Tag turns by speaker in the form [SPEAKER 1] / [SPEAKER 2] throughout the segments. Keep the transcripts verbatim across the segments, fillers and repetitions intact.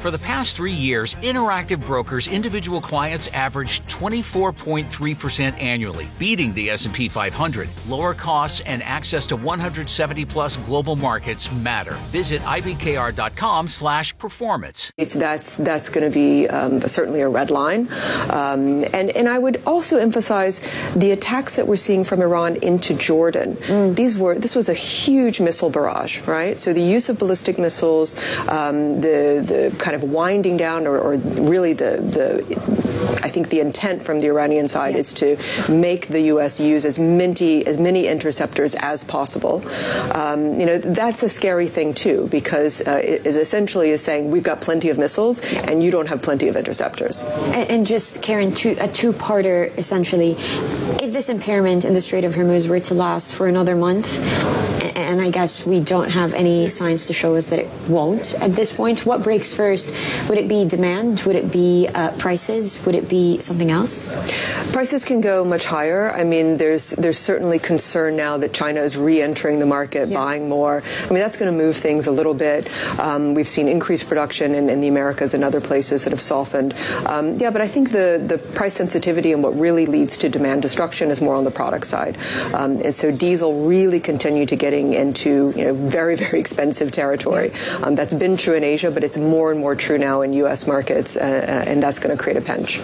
[SPEAKER 1] For the past three years, Interactive Brokers individual clients averaged twenty-four point three percent annually, beating the S and P five hundred. Lower costs and access to one hundred seventy plus global markets matter. Visit I B K R dot com slash performance.
[SPEAKER 2] It's, that's that's going to be um, certainly a red line. Um, and, and I would also emphasize the attacks that we're seeing from Iran into Jordan. Mm. These were this was a huge missile barrage, right? So the use of ballistic missiles, um, the the kind of winding down, or, or really the the I think the intent from the Iranian side yes. is to make the U S use as many as many interceptors as possible. Um, you know, that's a scary thing too, because uh, it is essentially is saying we've got plenty of missiles and you don't have plenty of interceptors.
[SPEAKER 3] And, and just Karen, two, a two-parter essentially. If this impairment in the Strait of Hormuz were to last for another month, and I guess we don't have any signs to show us that it won't at this point, what breaks first? Would it be demand? Would it be uh, prices? Would it be something else?
[SPEAKER 2] Prices can go much higher. I mean, there's there's certainly concern now that China is re-entering the market, yeah. buying more. I mean, that's going to move things a little bit. Um, we've seen increased production in, in the Americas and other places that have softened. Um, yeah, but I think the, the price sensitivity and what really leads to demand destruction is more on the product side. Um, and so diesel really continue to getting into, you know, very, very expensive territory. Um, that's been true in Asia, but it's more and more true now in U S markets, uh, and that's going to create a pinch.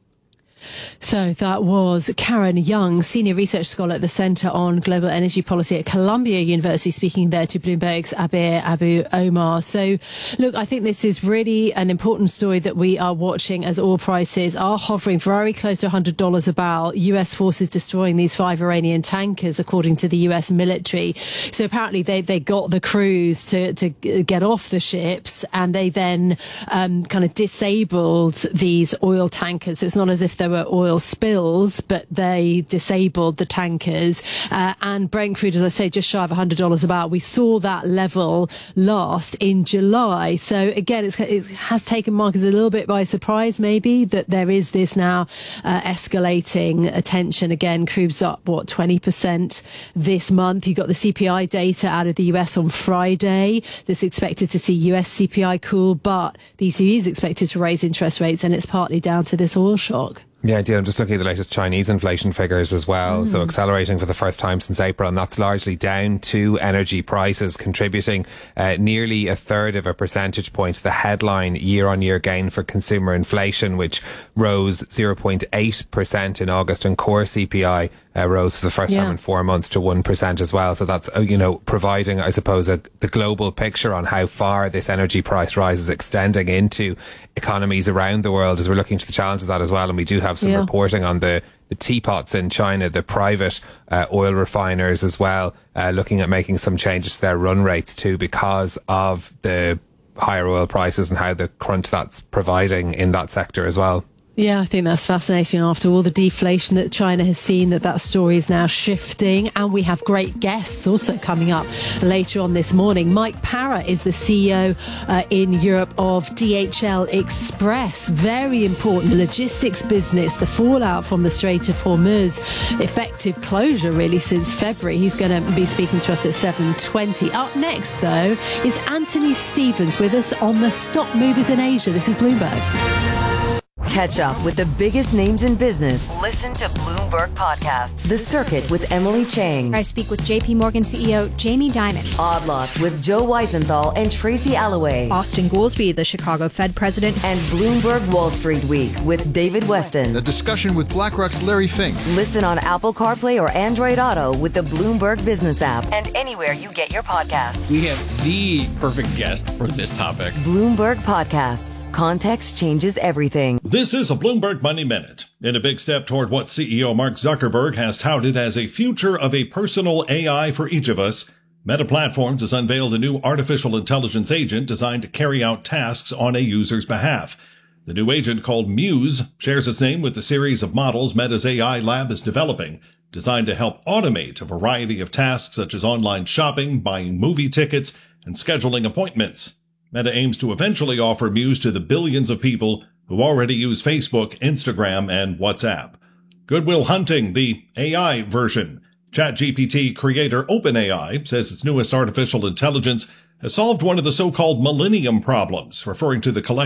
[SPEAKER 4] So that was Karen Young, Senior Research Scholar at the Centre on Global Energy Policy at Columbia University, speaking there to Bloomberg's Abir Abu Omar. So, look, I think this is really an important story that we are watching as oil prices are hovering very close to one hundred dollars a barrel. U S forces destroying these five Iranian tankers, according to the U S military. So apparently they, they got the crews to, to get off the ships, and they then um, kind of disabled these oil tankers. So it's not as if there were oil spills, but they disabled the tankers. Uh, and Brent crude, as I say, just shy of one hundred dollars a barrel. We saw that level last in July. So again, it's, it has taken markets a little bit by surprise, maybe, that there is this now uh, escalating attention. Again, crude's up, what, twenty percent this month. You got the C P I data out of the U S on Friday that's expected to see U S C P I cool, but the E C B is expected to raise interest rates, and it's partly down to this oil shock.
[SPEAKER 5] Yeah, indeed. I'm just looking at the latest Chinese inflation figures as well. Mm. So accelerating for the first time since April, and that's largely down to energy prices, contributing uh, nearly a third of a percentage point to the headline year-on-year gain for consumer inflation, which rose zero point eight percent in August, and core C P I uh, rose for the first yeah. time in four months to one percent as well. So that's, uh, you know, providing, I suppose, a, the global picture on how far this energy price rise is extending into economies around the world, as we're looking to the challenge of that as well. And we do have some yeah. reporting on the, the teapots in China, the private uh, oil refiners as well, uh, looking at making some changes to their run rates too, because of the higher oil prices and how the crunch that's providing in that sector as well.
[SPEAKER 4] Yeah, I think that's fascinating. After all the deflation that China has seen, that that story is now shifting. And we have great guests also coming up later on this morning. Mike Parra is the C E O uh, in Europe of D H L Express. Very important logistics business, the fallout from the Strait of Hormuz, effective closure really since February. He's going to be speaking to us at seven twenty. Up next, though, is Anthony Stevens with us on the Stock Movers in Asia. This is Bloomberg.
[SPEAKER 6] Catch up with the biggest names in business. Listen to Bloomberg Podcasts. The Circuit with Emily Chang.
[SPEAKER 7] I speak with J P Morgan C E O Jamie Dimon.
[SPEAKER 6] Odd Lots with Joe Weisenthal and Tracy Alloway.
[SPEAKER 8] Austin Goolsbee, the Chicago Fed president.
[SPEAKER 6] And Bloomberg Wall Street Week with David Weston.
[SPEAKER 9] A discussion with BlackRock's Larry Fink.
[SPEAKER 6] Listen on Apple CarPlay or Android Auto with the Bloomberg Business app, and anywhere you get your podcasts.
[SPEAKER 10] We have the perfect guest for this topic.
[SPEAKER 6] Bloomberg Podcasts. Context changes everything.
[SPEAKER 11] This is a Bloomberg Money Minute. In a big step toward what C E O Mark Zuckerberg has touted as a future of a personal A I for each of us, Meta Platforms has unveiled a new artificial intelligence agent designed to carry out tasks on a user's behalf. The new agent, called Muse, shares its name with the series of models Meta's A I lab is developing, designed to help automate a variety of tasks such as online shopping, buying movie tickets, and scheduling appointments. Meta aims to eventually offer Muse to the billions of people who already use Facebook, Instagram, and WhatsApp. Good Will Hunting, the A I version. ChatGPT creator OpenAI says its newest artificial intelligence has solved one of the so-called millennium problems, referring to the collection